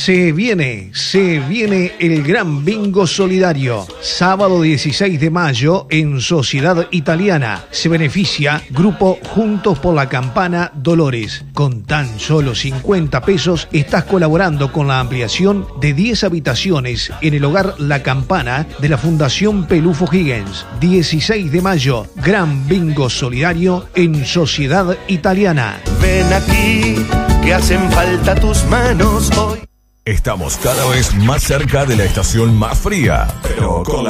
Se viene el gran bingo solidario. Sábado 16 de mayo en Sociedad Italiana. Se beneficia Grupo Juntos por la Campana Dolores. Con tan solo 50 pesos estás colaborando con la ampliación de 10 habitaciones en el hogar La Campana de la Fundación Pelufo Higgins. 16 de mayo, gran bingo solidario en Sociedad Italiana. Ven aquí, que hacen falta tus manos hoy. Estamos cada vez más cerca de la estación más fría, pero con la